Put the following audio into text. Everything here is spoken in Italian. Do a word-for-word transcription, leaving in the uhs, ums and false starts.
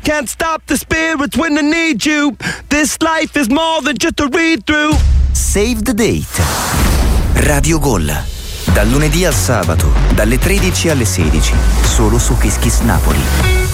can't stop the spirits when I need you. This life is more than just a read through. Save the date. Radio Gol. Dal lunedì al sabato, dalle tredici alle sedici, solo su Kiss Kiss Napoli.